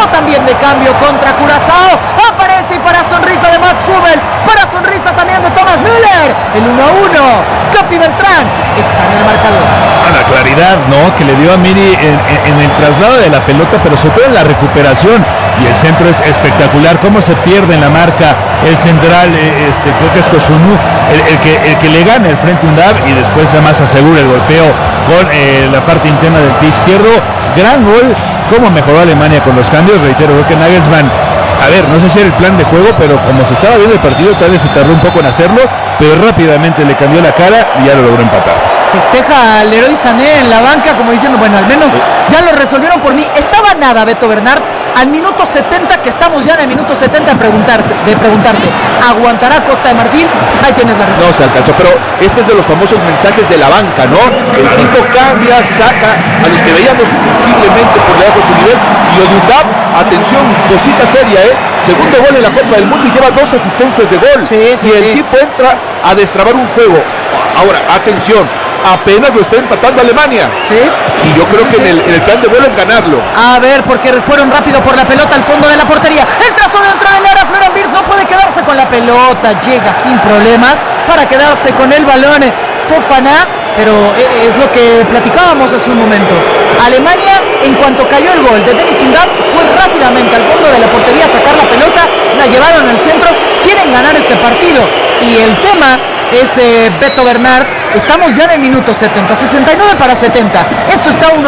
entró también de cambio contra Curazao. Aparece y para sonrisa de Mats Hummels, para sonrisa también de Thomas Müller. El 1-1. Capi Beltrán está en el marcador. La claridad, ¿no?, que le dio a Miri en el traslado de la pelota, pero sobre todo en la recuperación. Y el centro es espectacular, cómo se pierde en la marca el central, creo que es Kozunu, el que le gana el frente Undab y después además asegura el golpeo con la parte interna del pie izquierdo. Gran gol, cómo mejoró Alemania con los cambios. Reitero, creo que Nagelsmann, a ver, no sé si era el plan de juego, pero como se estaba viendo el partido, tal vez se tardó un poco en hacerlo, pero rápidamente le cambió la cara y ya lo logró empatar. Festeja a Leroy Sané en la banca como diciendo, bueno, al menos ya lo resolvieron por mí. Estaba nada, Beto Bernard, al minuto 70, que estamos ya en el minuto 70 de preguntarte, ¿aguantará Costa de Marfil? Ahí tienes la respuesta. No se alcanzó, pero este es de los famosos mensajes de la banca, ¿no? El tipo cambia, saca a los que veíamos visiblemente por debajo de su nivel. Y lo de Undab, atención, cosita seria, segundo gol en la Copa del Mundo y lleva 2 asistencias de gol. Y el tipo entra a destrabar un juego. Ahora, atención, apenas lo está empatando Alemania. Sí. Y yo creo que en el plan de vuelo es ganarlo. A ver, porque fueron rápido por la pelota al fondo de la portería. El trazo dentro del área, Florian Wirtz no puede quedarse con la pelota. Llega sin problemas para quedarse con el balón Fofana, pero es lo que platicábamos hace un momento. Alemania, en cuanto cayó el gol de Dennis Undab, fue rápidamente al fondo de la portería a sacar la pelota, la llevaron al centro, quieren ganar este partido. Y el tema es, Beto Bernard, estamos ya en el minuto 70, 69 para 70. Esto está 1-1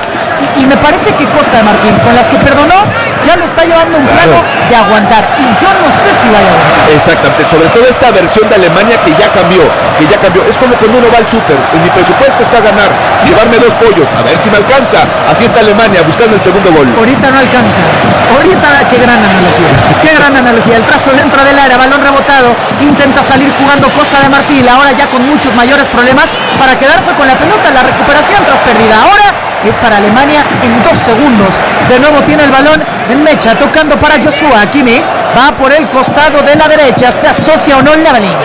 y me parece que Costa de Marfil, con las que perdonó, ya lo está llevando un plano de aguantar. Y yo no sé si vaya a aguantar. Exactamente, sobre todo esta versión de Alemania que ya cambió. Es como cuando uno va al súper, en mi presupuesto está ganar, llevarme 2 pollos, a ver si me alcanza. Así está Alemania buscando el segundo gol. Ahorita no alcanza. Ahorita, qué gran analogía. Qué gran analogía. El trazo dentro del área, balón rebotado, intenta salir jugando Costa de Marfil, ahora ya con muchos mayores problemas para quedarse con la pelota. La recuperación tras pérdida ahora es para Alemania en 2 segundos. De nuevo tiene el balón en mecha, tocando para Joshua Kimmich, va por el costado de la derecha, se asocia o no Leveling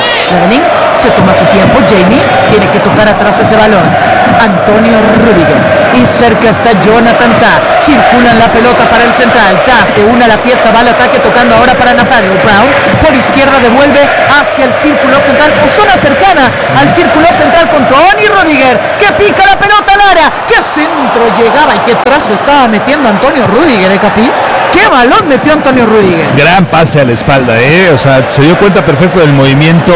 se toma su tiempo. Jamie tiene que tocar atrás ese balón. Antonio Rüdiger, y cerca está Jonathan Tah, circulan la pelota para el central. Tah se une a la fiesta, va al ataque tocando ahora para Nathaniel Brown, por izquierda devuelve hacia el círculo central, o zona cercana al círculo central con Tony Rüdiger, que pica la pelota al área. ¡Qué centro llegaba y qué trazo estaba metiendo Antonio Rüdiger, Capi! ¡Qué balón metió Antonio Rüdiger! Gran pase a la espalda, o sea, se dio cuenta perfecto del movimiento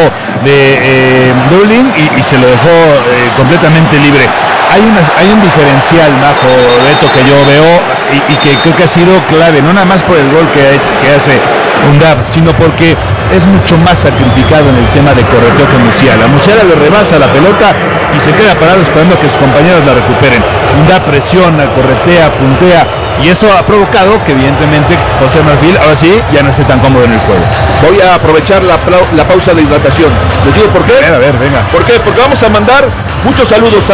de Dowling y se lo dejó completamente libre. Hay un diferencial, Majo, Beto, que yo veo y que creo que ha sido clave, no nada más por el gol que hace Undab, sino porque es mucho más sacrificado en el tema de correteo que Musiala. Musiala le rebasa la pelota y se queda parado esperando que sus compañeros la recuperen. Undab presiona, corretea, puntea, y eso ha provocado que evidentemente Costa de Marfil ahora sí ya no esté tan cómodo en el juego. Voy a aprovechar la pausa de hidratación. ¿Les digo por qué? A ver, venga. ¿Por qué? Porque vamos a mandar muchos saludos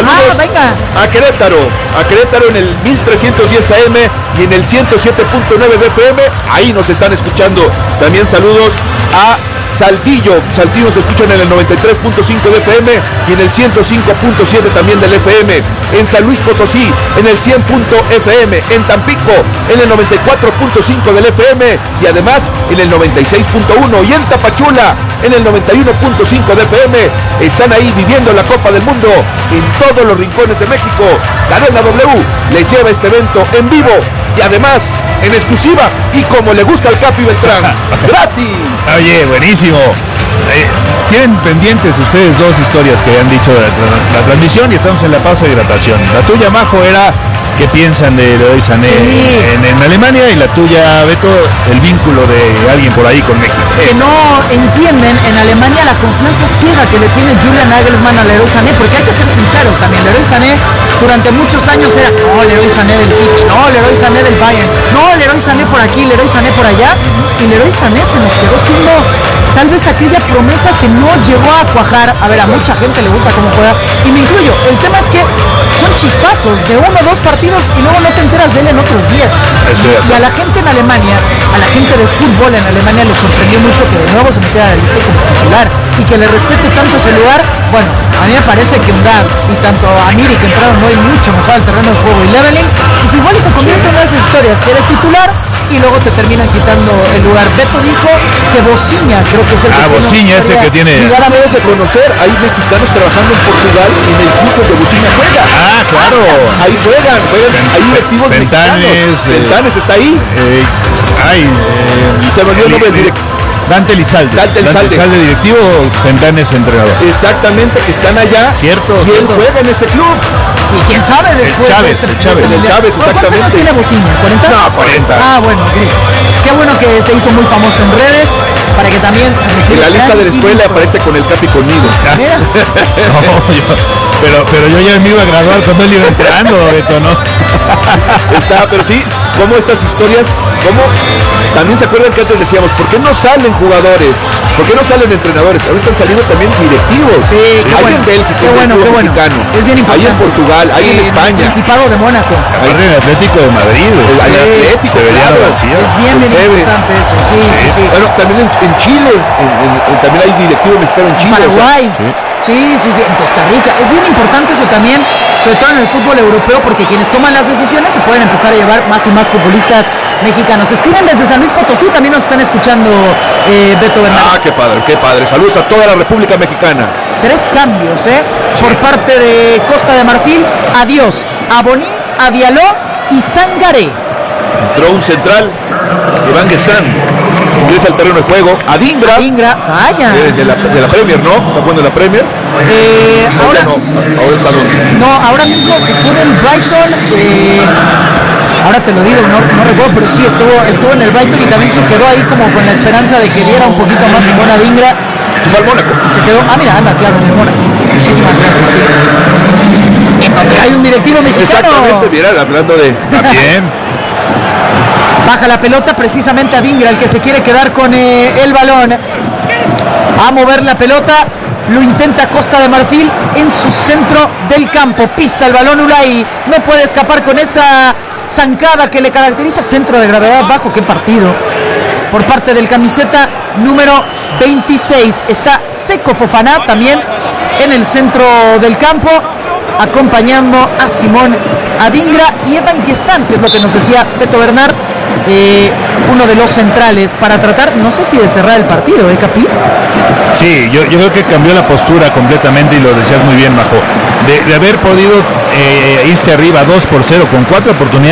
a Querétaro en el 1310 AM y en el 107.9 de FM. Ahí nos están escuchando. También saludos a Saltillo se escuchan en el 93.5 de FM y en el 105.7 también del FM. En San Luis Potosí en el 100.fm, en Tampico en el 94.5 del FM y además en el 96.1 y en Tapachula en el 91.5 de FM. Están ahí viviendo la Copa del Mundo en todos los rincones de México. Cadena W les lleva este evento en vivo y además en exclusiva y como le gusta al Capi Beltrán, gratis. Oye, buenísimo. Tienen pendientes ustedes 2 historias que han dicho de la transmisión y estamos en la pausa de hidratación. La tuya, Majo, era qué piensan de Leroy Sané en Alemania, y la tuya, Beto, el vínculo de alguien por ahí con México. Que no entienden en Alemania la confianza ciega que le tiene Julian Nagelsmann a Leroy Sané, porque hay que ser sinceros también. Leroy Sané durante muchos años era Leroy Sané del City, Leroy Sané del Bayern, Leroy Sané por aquí, Leroy Sané por allá, y Leroy Sané se nos quedó siendo tal vez aquella promesa que no llegó a cuajar. A ver, a mucha gente le gusta cómo juega, y me incluyo. El tema es que son chispazos de 1 o 2 partidos y luego no te enteras de él en otros 10. Y a la gente en Alemania, a la gente de fútbol en Alemania le sorprendió mucho que de nuevo se metiera a la lista como titular y que le respete tanto ese lugar. Bueno, a mí me parece que Undab y tanto Amiri, que entraron hoy mucho mejor al terreno de juego, y Leveling, pues igual y se convierte en una de esas historias que eres titular y luego te terminan quitando el lugar. Beto dijo que Bociña, creo que es el que Bociña ese que tiene. Y ahora debes de conocer, hay mexicanos trabajando en Portugal y en el club donde Bociña juega. Claro. Ahí juegan, hay directivos mexicanos. Fentanes está ahí. Se me olvidó el nombre del directivo. Dante Elizalde, directivo, Fentanes entrenador. Exactamente, que están allá. Cierto. Y él juega en este club. Y quién sabe después. Chávez, exactamente. ¿Cuántos años tiene Bociña? ¿40? No, 40. Bueno, qué bueno que se hizo muy famoso en redes para que también se en la lista de la escuela aparece con el Capi conmigo. Pero yo ya me iba a graduar cuando él iba entrando, Beto, ¿no? Pero sí, como estas historias, como también se acuerdan que antes decíamos, ¿por qué no salen jugadores? ¿Por qué no salen entrenadores? Ahorita han salido también directivos. Sí, hay en Bélgica, qué bueno. Mexicano. Es bien importante. Hay en Portugal, hay en España. Principado de Mónaco. Hay en el Atlético de Madrid. El Atlético, se vería vacío. Es bien importante eso, sí. Bueno, también en Chile, también hay directivo mexicano en Chile. Paraguay. Sí, en Costa Rica. Es bien importante eso también, sobre todo en el fútbol europeo, porque quienes toman las decisiones se pueden empezar a llevar más y más futbolistas mexicanos. Escriben desde San Luis Potosí, también nos están escuchando Beto Bernal. Qué padre. Saludos a toda la República Mexicana. 3 cambios, por parte de Costa de Marfil. Adiós a Boni, a Diallo y Sangaré. Entró un central, Iván Guesán, ingresa al terreno de juego. Adingra, vaya. De la Premier, ¿no? ¿Está jugando en la Premier? Ahora no, ahora mismo se fue del Brighton. Ahora te lo digo, no recuerdo, pero sí estuvo en el Brighton y también se quedó ahí como con la esperanza de que diera un poquito más Simón Adingra. Se fue al Mónaco. Y se quedó, anda, claro, en el Mónaco. Muchísimas gracias, sí. En donde hay un directivo mexicano. Exactamente, mira, hablando de... También. Baja la pelota precisamente Adingra, el que se quiere quedar con el balón. A mover la pelota. Lo intenta Costa de Marfil en su centro del campo. Pisa el balón Ulay. No puede escapar con esa zancada que le caracteriza. Centro de gravedad bajo. Qué partido. Por parte del camiseta número 26. Está Seco Fofana también en el centro del campo, acompañando a Simón Adingra y Evan Guesán, que es lo que nos decía Beto Bernal, uno de los centrales, para tratar, no sé si de cerrar el partido, Capi. Sí, yo creo que cambió la postura completamente y lo decías muy bien, Majo. De haber podido irse arriba 2-0 con 4 oportunidades